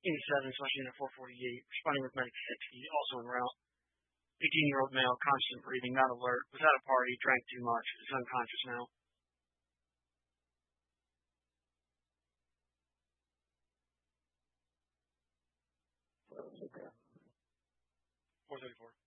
slash unit 448, responding with medic 60, also en route. 18-year-old male, constant breathing, not alert, was at a party, drank too much, is unconscious now. Okay. 434.